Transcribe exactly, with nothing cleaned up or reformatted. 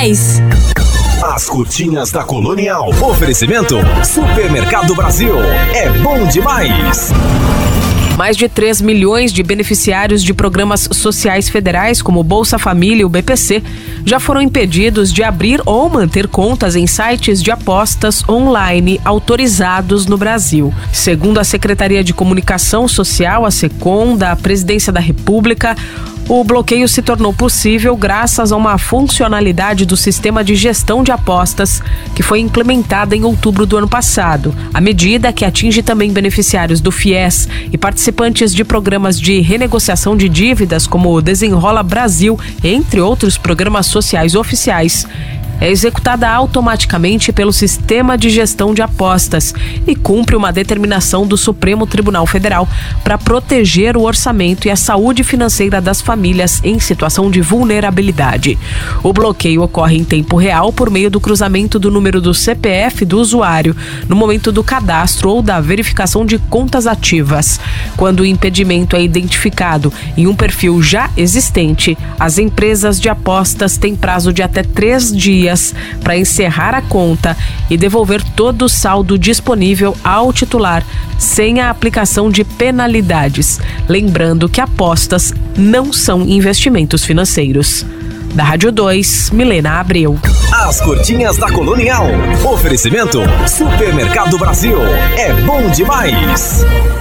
demais. As curtinhas da Colonial. Oferecimento Supermercado Brasil. É bom demais. Mais de três milhões de beneficiários de programas sociais federais, como Bolsa Família e o B P C, já foram impedidos de abrir ou manter contas em sites de apostas online autorizados no Brasil. Segundo a Secretaria de Comunicação Social, a SECOM, da Presidência da República, o bloqueio se tornou possível graças a uma funcionalidade do sistema de gestão de apostas que foi implementada em outubro do ano passado. A medida, que atinge também beneficiários do FIES e participantes de programas de renegociação de dívidas como o Desenrola Brasil, entre outros programas sociais oficiais, é executada automaticamente pelo Sistema de Gestão de Apostas e cumpre uma determinação do Supremo Tribunal Federal para proteger o orçamento e a saúde financeira das famílias em situação de vulnerabilidade. O bloqueio ocorre em tempo real por meio do cruzamento do número do C P F do usuário no momento do cadastro ou da verificação de contas ativas. Quando o impedimento é identificado em um perfil já existente, as empresas de apostas têm prazo de até três dias para encerrar a conta e devolver todo o saldo disponível ao titular, sem a aplicação de penalidades. Lembrando que apostas não são investimentos financeiros. Da Rádio dois, Milena Abreu. As curtinhas da Colonial. Oferecimento Supermercado Brasil. É bom demais.